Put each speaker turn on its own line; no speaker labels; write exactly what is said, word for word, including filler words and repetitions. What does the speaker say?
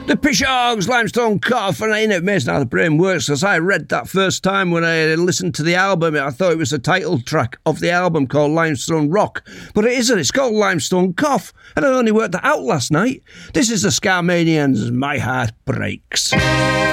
The Pishogs, Limestone Cough, and ain't it amazing how the brain works? As I read that first time when I listened to the album, I thought it was the title track of the album called Limestone Rock. But it isn't, it's called Limestone Cough, and I only worked that out last night. This is the Scarmanians, My Heart Breaks.